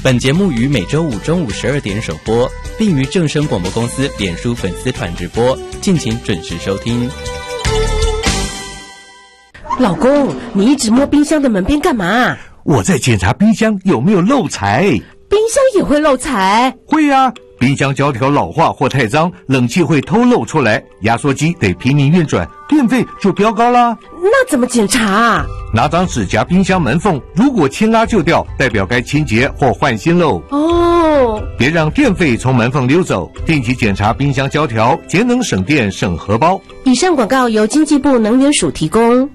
本节目于每周五中午12点首播，并于正声广播公司脸书粉丝团直播，敬请准时收听。 老公，你一直摸冰箱的门边干嘛？ 我在检查冰箱有没有漏财。 冰箱也会漏财？ 会啊，冰箱胶条老化或太脏，冷气会偷漏出来，压缩机得拼命运转，电费就飙高啦。 那怎么检查啊？ 拿张纸夹冰箱门缝，如果轻拉就掉，代表该清洁或换新喽。 哦， 别让电费从门缝溜走，定期检查冰箱胶条，节能省电省荷包。 以上广告由经济部能源署提供。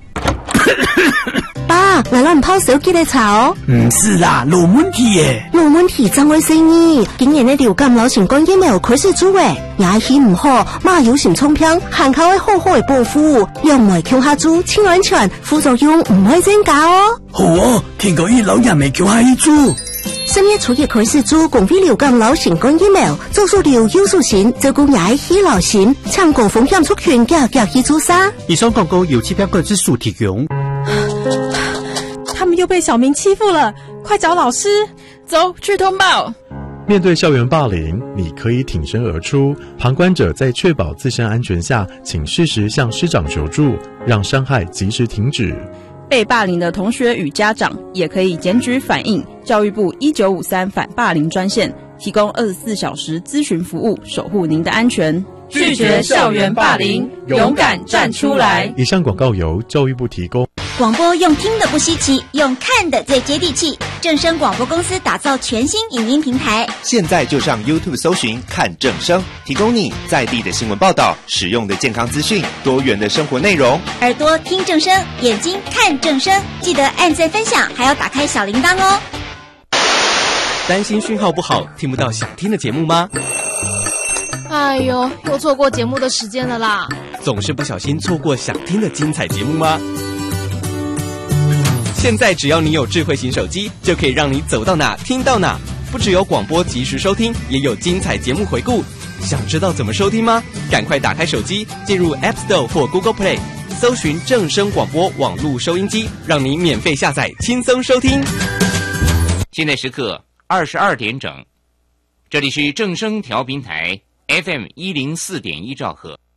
爸，来咱泡手机来炒。 唔是啦，有问题耶。 有问题怎会生意？今年的流感流行感染苗开始做诶，牙齿唔好，马有心冲偏，含口会好好的保护，又唔会扣下猪，清安全，副作用唔会增加哦。 好哦，听讲伊老人未扣下一猪。 深夜初夜开始做公费流感流行感染苗，做出流优素型，照顾牙齿流行，抢高风险族群夹去做啥？ 以上广告由7标志数提供。 他们又被小明欺负了，快找老师！ 走去通报。 面对校园霸凌，你可以挺身而出。旁观者在确保自身安全下，请适时向师长求助，让伤害及时停止。 被霸凌的同学与家长也可以检举反映教育部1953反霸凌专线，提供24小时咨询服务，守护您的安全。 拒绝校园霸凌，勇敢站出来。 以上广告由教育部提供。 广播用听的不稀奇，用看的最接地气。正声广播公司打造全新影音平台， 现在就上 YouTube 搜寻看正声，提供你在地的新闻报道、实用的健康资讯、多元的生活内容。 耳朵听正声，眼睛看正声，记得按赞分享，还要打开小铃铛哦。 担心讯号不好，听不到想听的节目吗？ 哎呦，又错过节目的时间了啦！ 总是不小心错过想听的精彩节目吗？现在只要你有智慧型手机，就可以让你走到哪听到哪。不只有广播及时收听，也有精彩节目回顾。想知道怎么收听吗？赶快打开手机，进入 App Store 或 Google Play， 搜寻正声广播网络收音机，让你免费下载，轻松收听。 现在时刻22点整，这里是正声调频台 FM104.1兆赫。